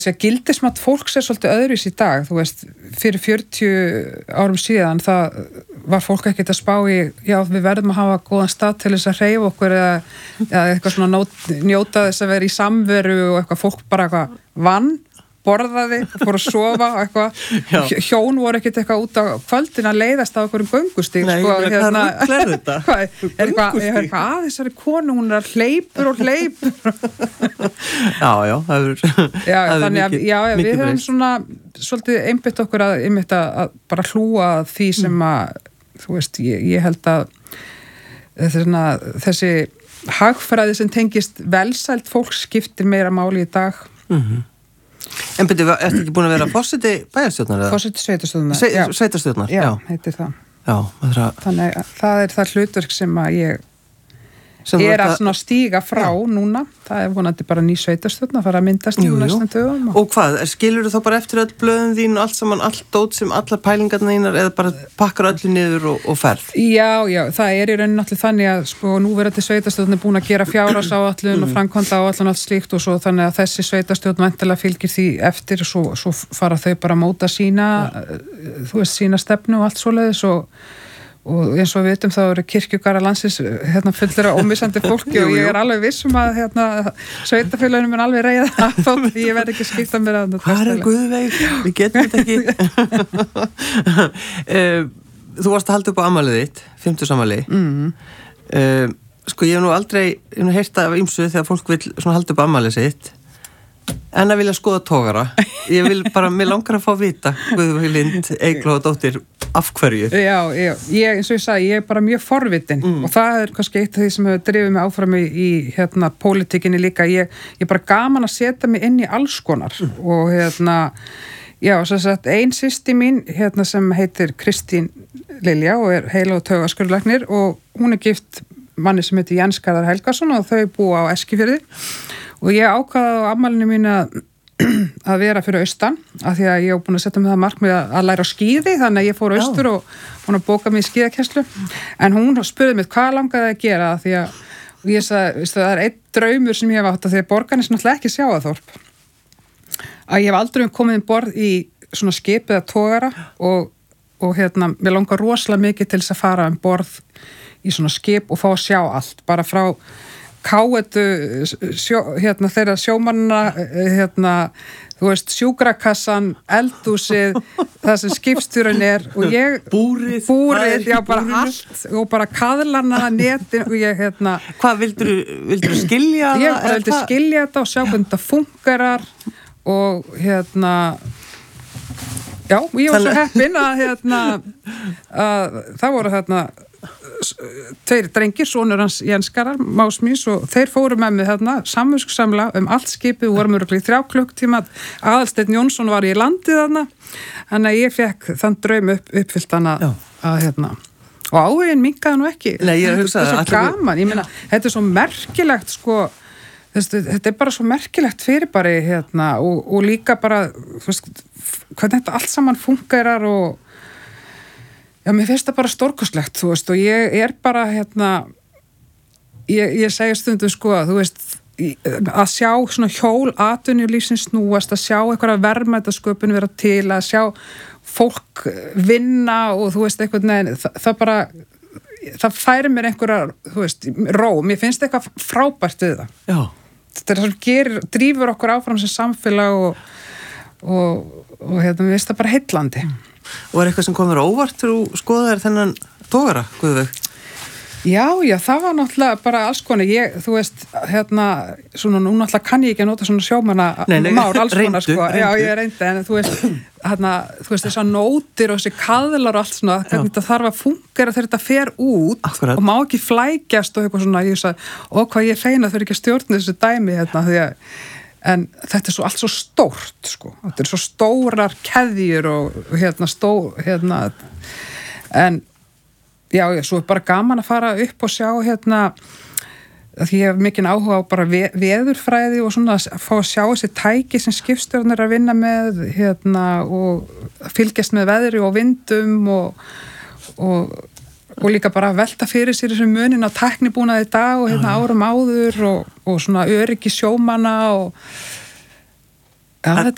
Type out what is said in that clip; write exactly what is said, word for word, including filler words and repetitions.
Þessi gildismat fólks er svolítið öðruvis í dag, þú veist, fyrir fjörutíu árum síðan það var fólk ekkert að spá í, já við verðum að hafa góðan stað til þess að hreyfa okkur eða, eða eitthvað svona nót, njóta þess að vera í samveru og eitthvað fólk bara eitthvað vann, borðaði og fór að sofa og eitthvað, hjón voru ekkert eitthvað út á kvöldin að leiðast á einhverjum göngustíg. Nei, sko, ég hérna, hvað er þetta? Hvað, er eitthvað, ég er eitthvað að þessari konu, hún er að hleypur og hleypur. Já, já, það er Já, þannig að, já, já við höfum svona svolítið einbytt okkur að, einmitt að, að bara hlúa því sem að, þú veist, ég, ég held að þessna, þessi hagfræði sem tengist velsæld fólk skiptir meira máli í dag. Mhm. En byrju, ertu ekki búin að vera forseti bæjarstjórnar? Forseti sveitarstjórnar. Se, sveitarstjórnar, já. Já, heitir það. Já, það er að... Þannig að það er það hlutverk sem að ég sem er að það... svona stíga frá já. Núna. Það er vonandi bara ný sveitarstjórn að fara að myndast í næstum dögum. Og... og hvað, skilur þú þá bara eftir öll blöðum þín og allt saman, allt dót sem allar pælingarna þínar eða bara pakkar öllu niður og, og ferð? Já, já, það er í rauninni náttúrulega þannig að sko núverandi sveitarstjórn er búin að gera fjárhagsáætlun mm. og framkvæmda áætlun allt slíkt og svo þannig að þessi sveitarstjórn væntanlega fylgir því eftir og svo, svo fara þau bara að móta sína, þú veist, sína stefnu og allt svoleiðis og og eins og við veitum þá eru kirkjugarðar landsins hérna fullir af ómissandi fólki og ég er alveg viss um að hérna sveitarfélaginu mun alveg reiða þótt ég verð ekki skipta mér að það. Hvað er Guðveig? Við getum þetta ekki. Þú varst að halda upp á afmælið þitt, fimmtugsafmæli. Mm. Uh, sko ég hef nú aldrei, ég hef nú heyrt af ýmsu þegar fólk vil svona halda upp á afmælið sitt en að vilja skoða togara. Ég vil bara, mér langar að fá að vita Guðveig Lind, Eygló og dóttir af hverju? Já, já, ég, eins og ég sagði, ég er bara mjög forvitin mm. og það er kannski eitt af því sem hefur drifið mig áfram í, í hérna, pólitíkinni líka. Ég, ég er bara gaman að setja mig inn í alls konar mm. og hérna, já, svo sagt, ein systir mín, hérna sem heitir Kristín Lilja og er heila- og taugaskurðlæknir og hún er gift manni sem heitir Jens Garðar Helgason og þau búa á Eskifirði og ég ákvaði á afmælinu mín að að vera fyrir austan af því að ég hef búin að setja mig það markmið að læra á skíði þannig að ég fór austur Já. og hún að bóka mig í skíðakesslu en hún spurði mig hvað langaði að gera því að ég sagði, það er einn draumur sem ég hef átt að því að borgarnes náttúrulega ekki sjávarþorp að ég hef aldrei komið inn borð í svona skip eða togara og, og hérna, mér langar rosalega mikið til þess að fara um borð í svona skip og fá að sjá allt bara frá káetu sjó, hérna þeirra sjómanna hérna, þú veist, sjúkrakassan eldhúsið, það sem skipstjórinn er og ég búrið, búrið já bara búrinu? Allt og bara kaðlana, netin og ég hérna hvað vildur vildur skilja það? Ég bara vildi skilja þetta og sjá hvernig þetta fungerar og hérna já, ég var svo heppin að hérna að það voru hérna tveir drengir, sonur hans Jens Garðar Másmís og þeir fóru með mig þarna samviskusamla um allt skipið og vorum örgulega í þrjá klukktíma Aðalsteinn Jónsson var í landið þarna þannig að ég fekk þann draum upp, uppfyllt hana að hérna og áhugin minnkaði nú ekki. Nei, ég hugsa þetta er svo gaman, ég meina þetta er svo merkilegt sko þessi, þetta er bara svo merkilegt fyrirbæri hérna og, og líka bara þú veist, hvernig þetta allt saman fungerar og já, mér finnst það bara stórkostlegt, þú veist, og ég er bara, hérna, ég, ég segja stundu, sko, þú veist, að sjá svona hjól atvinnulífsins snúast, að sjá eitthvað verðmætasköpun vera til, að sjá fólk vinna og þú veist, eitthvað, neðin, það, það bara, það færi mér einhverja, þú veist, ró, mér finnst eitthvað frábært við það. Já. Þetta er svona, gerir, drífur okkur áfram sem samfélag og, og, og hérna, mér finnst það bara heillandi. Og er eitthvað sem komur óvart þú skoðaðir þennan togara, Guðveig? Já, já, það var náttúrulega bara alls konar, ég, þú veist, hérna, svona, nú náttúrulega kann ég ekki að nota svona sjómanna mál, alls konar, sko, reyndu. Já, ég reyndi, en þú veist, hérna, þú veist, þessar nótir og þessi kaðlar og allt svona, hvernig þetta þarf að fungera þegar þetta fer út Akkurat. Og má ekki flækjast og eitthvað svona, ég sagði, ó, hvað ég feina þau ekki að stjórna þessu dæmi, hérna, því að en þetta er svo allt svo stórt sko, þetta er svo stórar keðjur og hérna stó hérna, en já, já, svo er bara gaman að fara upp og sjá hérna, því ég hef mikinn áhuga á bara ve veðurfræði og svona að fá að sjá þessi tæki sem skipstjórinn er að vinna með hérna og fylgjast með veðri og vindum og, og og líka bara velta fyrir sér þessum munin á tæknibúnaði í dag og hérna árum áður og, og svona öryggi sjómanna og ja, þetta